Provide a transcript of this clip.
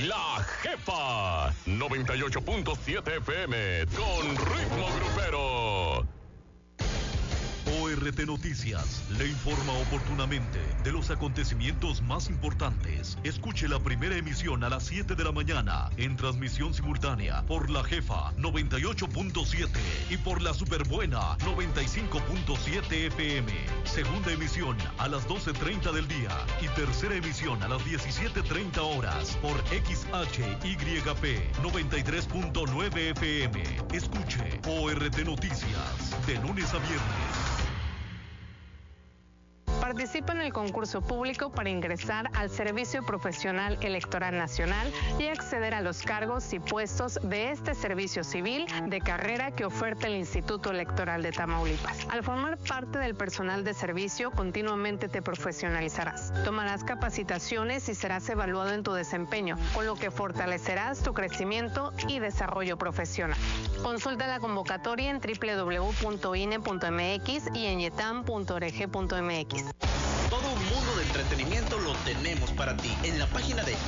La Jefa 98.7 FM con ritmo grupero. ORT Noticias le informa oportunamente de los acontecimientos más importantes. Escuche la primera emisión a las 7 de la mañana en transmisión simultánea por La Jefa 98.7 y por La Superbuena 95.7 FM. Segunda emisión a las 12:30 del día y tercera emisión a las 17:30 horas por XHYP 93.9 FM. Escuche ORT Noticias de lunes a viernes. Participa en el concurso público para ingresar al Servicio Profesional Electoral Nacional y acceder a los cargos y puestos de este servicio civil de carrera que oferta el Instituto Electoral de Tamaulipas. Al formar parte del personal de servicio, continuamente te profesionalizarás. Tomarás capacitaciones y serás evaluado en tu desempeño, con lo que fortalecerás tu crecimiento y desarrollo profesional. Consulta la convocatoria en www.ine.mx y en yetam.org.mx. Todo un mundo de entretenimiento lo tenemos para ti en la página de